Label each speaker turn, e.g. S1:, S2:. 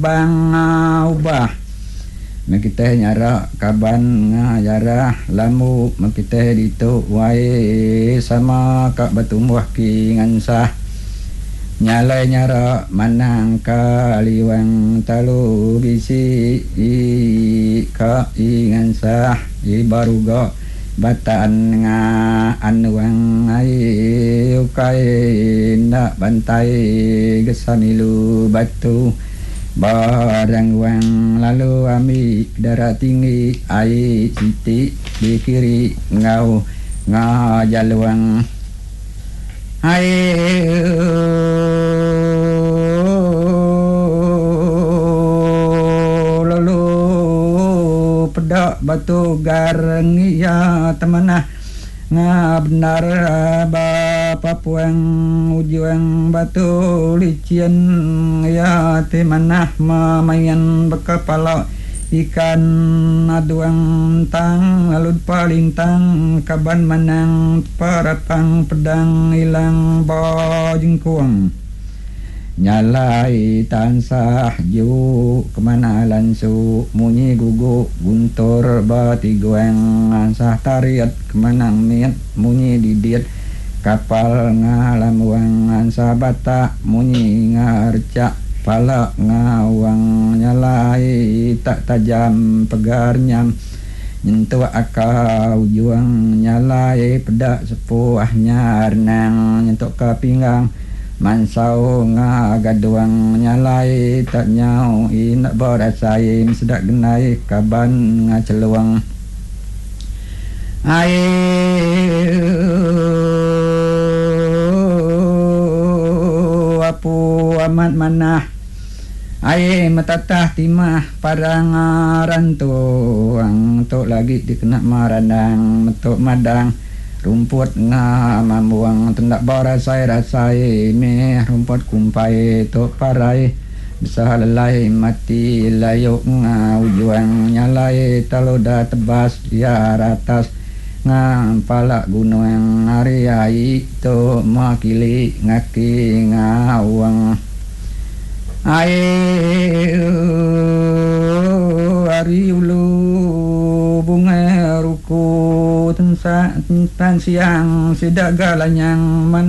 S1: bang ubah makita nyara kaban ngajara lamu makita ditu wae sama kak batumbuh ki ngansah nyalai nyara manang kaliwang talu bisi ka ngansah baruga batan nga anuang ai ukai nak bantai gesamilu batu barang wang lalu ami darah tinggi ai siti di kiri ngau ngajaluang ai lalu pedak batu gareng ya temanah nga benar bapa puang ujuang batu licin ya temanah mamayan bekapala ikan aduang tang lalu palintang kaban manang parapang pedang ilang bajingkuang nyalai tansah ju kemana lansu munyi gugu guntur batiguang ansah tariat kemanang miat munyi didit kapal ngalamuang ansah bata munyi ngarca pala ngawang nyalai tak tajam pegar nyam nyentuh akau juang nyalai pedak sepuah nyarnang nyentuk ke pinggang mansau ngagaduang nyalai tak nyau inak borasai sedak genai kaban ngaceluang ai apu amat manah ai metatah timah parang rantuang tok lagi dikena marandang metuk madang rumput nga mamuang tendak barasai meh rumput kumpai tok parai bisa lelai mati layuk nga ujuang nyalai taloda tebas ya ratas nga palak gunung ariai tok makili ngaki ngawang ai ari ulu bunga ruku tan siang sidak galanyang